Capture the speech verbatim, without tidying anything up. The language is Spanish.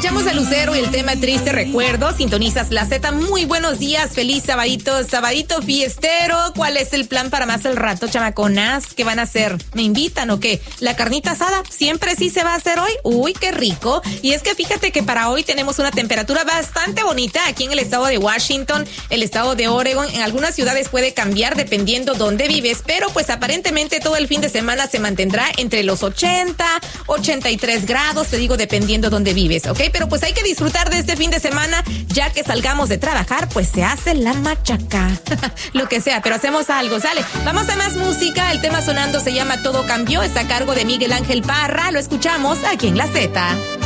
Escuchamos a Lucero y el tema Triste Recuerdo. Sintonizas la Z. Muy buenos días. Feliz sabadito, sabadito fiestero. ¿Cuál es el plan para más el rato, chamaconas? ¿Qué van a hacer? ¿Me invitan o qué? ¿La carnita asada siempre sí se va a hacer hoy? Uy, qué rico. Y es que fíjate que para hoy tenemos una temperatura bastante bonita aquí en el estado de Washington, el estado de Oregon. En algunas ciudades puede cambiar dependiendo dónde vives, pero pues aparentemente todo el fin de semana se mantendrá entre los ochenta, ochenta y tres grados, te digo, dependiendo dónde vives, ¿ok? Pero pues hay que disfrutar de este fin de semana, ya que salgamos de trabajar, pues se hace la machaca. Lo que sea, pero hacemos algo, ¿sale? Vamos a más música, el tema sonando se llama Todo Cambió, está a cargo de Miguel Ángel Parra, lo escuchamos aquí en La Z.